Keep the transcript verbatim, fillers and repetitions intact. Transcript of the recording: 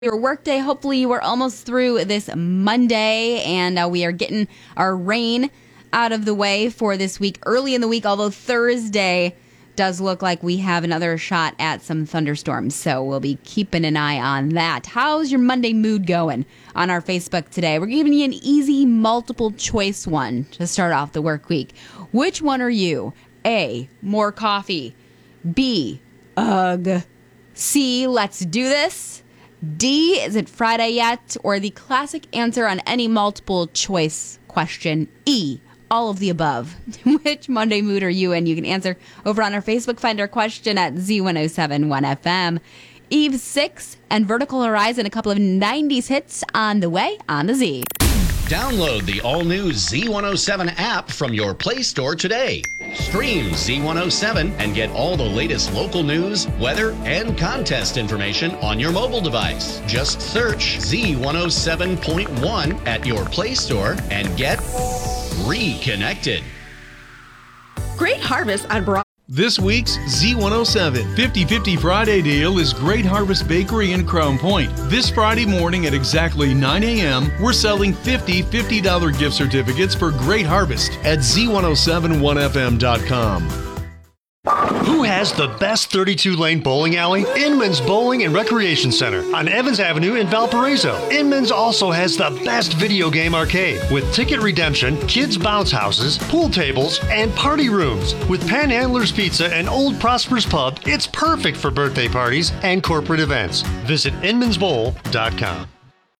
Your workday. Hopefully you are almost through this Monday, and uh, we are getting our rain out of the way for this week early in the week, although Thursday does look like we have another shot at some thunderstorms, so we'll be keeping an eye on that. How's your Monday mood going on our Facebook today? We're giving you an easy multiple choice one to start off the work week. Which one are you? A, more coffee. B, ugh. C, let's do this. D, is it Friday yet? Or the classic answer on any multiple choice question, E, all of the above. Which Monday mood are you in? You can answer over on our Facebook. Find our question at Z ten seventy-one F M. Eve six and Vertical Horizon, a couple of nineties hits on the way on the Z. Download the all-new Z one oh seven app from your Play Store today. Stream Z one oh seven and get all the latest local news, weather, and contest information on your mobile device. Just search Z one oh seven point one at your Play Store and get reconnected. Great Harvest on Broad. This week's Z one oh seven fifty-fifty Friday deal is Great Harvest Bakery in Crown Point. This Friday morning at exactly nine a.m., we're selling fifty fifty dollar gift certificates for Great Harvest at Z ten seventy-one F M dot com. Who has the best thirty-two lane bowling alley? Inman's Bowling and Recreation Center on Evans Avenue in Valparaiso. Inman's also has the best video game arcade with ticket redemption, kids bounce houses, pool tables, and party rooms. With Panhandlers Pizza and Old Prosper's Pub, it's perfect for birthday parties and corporate events. Visit inmans bowl dot com.